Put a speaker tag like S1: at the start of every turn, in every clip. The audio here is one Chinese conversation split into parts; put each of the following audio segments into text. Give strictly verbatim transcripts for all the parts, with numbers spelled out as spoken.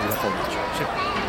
S1: 到后面去。是。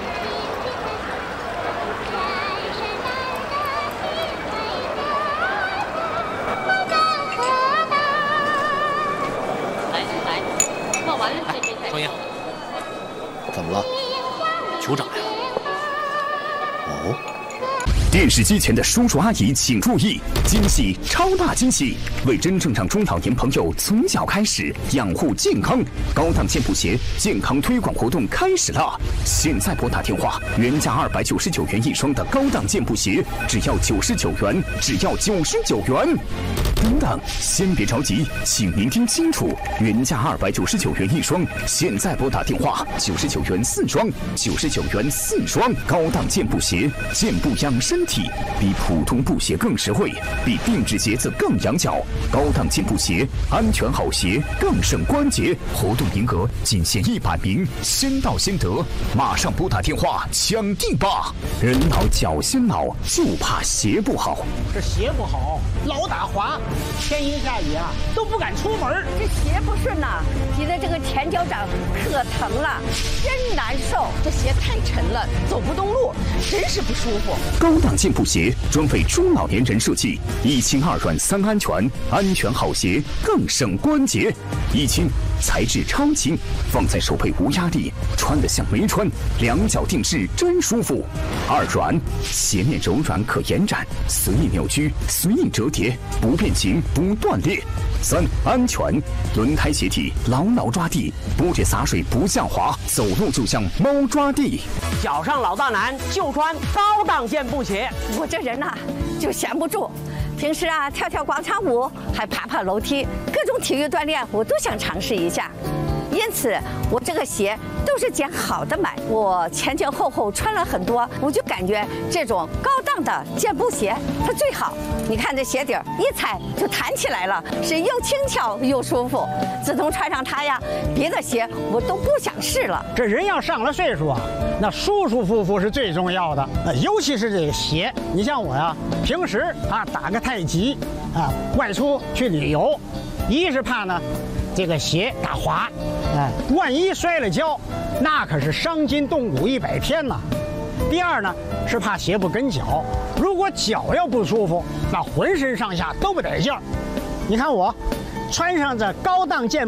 S2: 来来，弄完了这边再。
S1: 双英，怎么了？酋长呀！哦。
S3: 电视机前的叔叔阿姨请注意，惊喜超大惊喜！为真正让中老年朋友从小开始养护健康，高档健步鞋健康推广活动开始了！现在拨打电话，原价二百九十九元一双的高档健步鞋，只要九十九元，只要九十九元。等等，先别着急，请您听清楚，原价二百九十九元一双，现在拨打电话，九十九元四双，九十九元四双高档健步鞋，健步养生。 身体比普通布鞋更实惠，比定制鞋子更养脚。高档健步鞋，安全好鞋，更胜关节。活动名额仅限一百名，先到先得，马上拨打电话抢定吧！人老脚先老，就怕鞋不好。
S4: 这鞋不好，老打滑，天阴下雨啊都不敢出门。
S5: 这鞋不顺呐，挤得这个前脚掌可疼了，真难受。
S6: 这鞋太沉了，走不动路，真是不舒服。
S3: 高档健步鞋专为中老年人设计，一轻二软三安全，安全好鞋更胜关节。一轻，材质超轻，放在手背无压力，穿得像没穿，两脚定制真舒服。二软，鞋面柔软可延展，随意扭曲，随意折叠，不变形不断裂。三安全，轮胎鞋体牢牢抓地，不致洒水不下滑，走路就像猫抓地。
S4: 脚上老大难，就穿高档健步鞋。
S5: 我这人呐、啊，就闲不住，平时啊跳跳广场舞，还爬爬楼梯，各种体育锻炼我都想尝试一下。因此，我这个鞋都是捡好的买。我前前后后穿了很多，我就感觉这种高档的健步鞋它最好。你看这鞋底儿一踩就弹起来了，是又轻巧又舒服。自从穿上它呀，别的鞋我都不想试了。
S4: 这人要上了岁数啊，那舒舒服服是最重要的。那尤其是这个鞋，你像我呀，平时啊打个太极啊，外出去旅游，一是怕呢。 这个鞋打滑，哎，万一摔了跤，那可是伤筋动骨一百天呐。第二呢，是怕鞋不跟脚，如果脚要不舒服，那浑身上下都不得劲儿。你看我，穿上这高档健